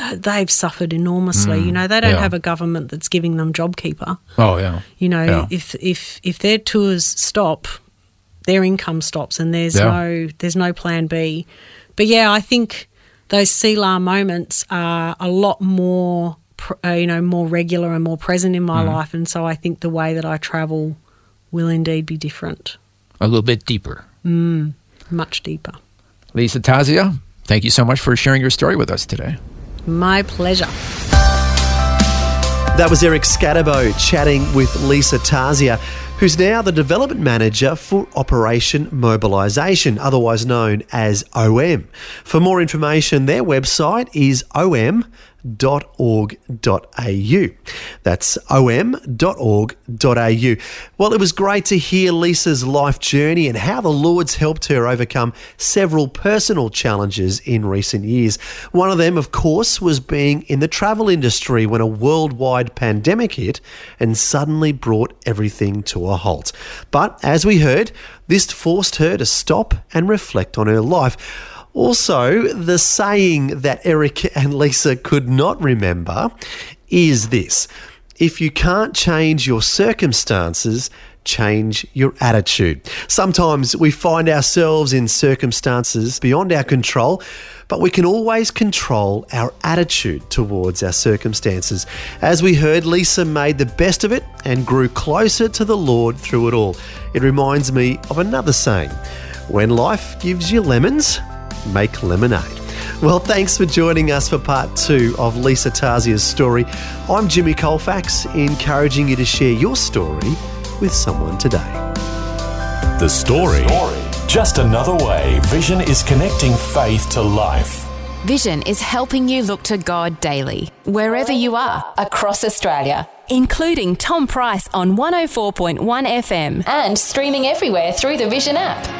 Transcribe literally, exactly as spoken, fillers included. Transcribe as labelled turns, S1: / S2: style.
S1: they've suffered enormously.
S2: Mm,
S1: you know, they don't
S2: yeah.
S1: have a government that's giving them JobKeeper.
S2: Oh, yeah.
S1: You know,
S2: Yeah.
S1: if if if their tours stop, their income stops, and there's
S2: Yeah.
S1: no there's no plan B. But yeah, I think those Selah moments are a lot more, pr- uh, you know, more regular and more present in my
S2: Mm.
S1: life, and so I think the way that I travel will indeed be different,
S2: A little bit deeper.
S1: mm, much deeper.
S2: Lisa Tazia, thank you so much for sharing your story with us today.
S1: My pleasure.
S3: That was Eric Scatterbo chatting with Lisa Tazia, who's now the Development Manager for Operation Mobilisation, otherwise known as O M. For more information, their website is o m dot org dot a u. That's o m dot org dot a u. Well, it was great to hear Lisa's life journey and how the Lord's helped her overcome several personal challenges in recent years. One of them, of course, was being in the travel industry when a worldwide pandemic hit and suddenly brought everything to a halt. But as we heard, this forced her to stop and reflect on her life. Also, the saying that Eric and Lisa could not remember is this: if you can't change your circumstances, change your attitude. Sometimes we find ourselves in circumstances beyond our control, but we can always control our attitude towards our circumstances. As we heard, Lisa made the best of it and grew closer to the Lord through it all. It reminds me of another saying: when life gives you lemons, make lemonade. Well, thanks for joining us for part two of Lisa Tazia's story. I'm Jimmy Colfax, encouraging you to share your story with someone today.
S4: The story. Just another way Vision is connecting faith to life.
S5: Vision is helping you look to God daily, wherever you are, across Australia, including Tom Price on one oh four point one F M and streaming everywhere through the Vision app.